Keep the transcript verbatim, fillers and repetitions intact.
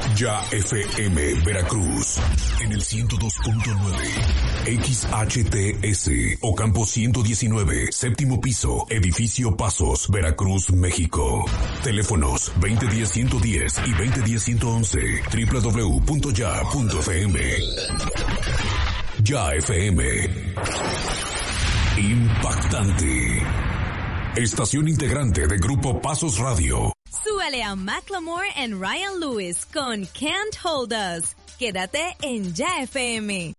Ya F M Veracruz en el ciento dos punto nueve, X H T S Ocampo ciento diecinueve, séptimo piso, edificio Pasos, Veracruz, México. Teléfonos veinte diez ciento diez y veinte diez ciento once, doble u doble u doble u punto ya punto f m. Ya F M. Impactante. Estación integrante de Grupo Pasos Radio. Súbale a Macklemore and Ryan Lewis con Can't Hold Us. Quédate en Ya F M.